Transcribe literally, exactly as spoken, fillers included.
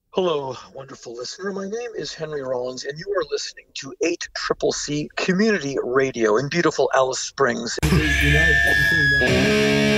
Hello, wonderful listener. My name is Henry Rollins, and you are listening to eight Triple C Community Radio in beautiful Alice Springs.